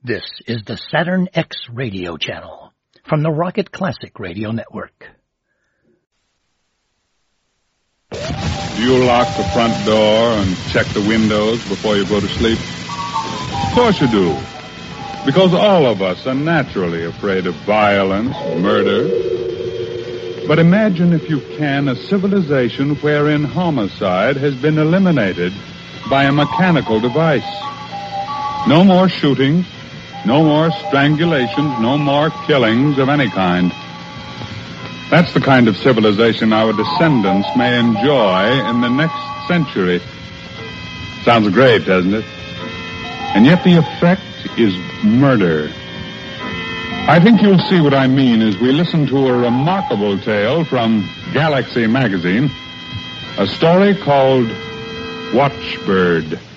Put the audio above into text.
This is the Saturn X radio channel from the Rocket Classic Radio Network. Do you lock the front door and check the windows before you go to sleep? Of course you do. Because all of us are naturally afraid of violence, murder. But imagine, if you can, a civilization wherein homicide has been eliminated by a mechanical device. No more shootings, no more strangulations, no more killings of any kind. That's the kind of civilization our descendants may enjoy in the next century. Sounds great, doesn't it? And yet the effect is murder. I think you'll see what I mean as we listen to a remarkable tale from Galaxy Magazine, a story called Watchbird.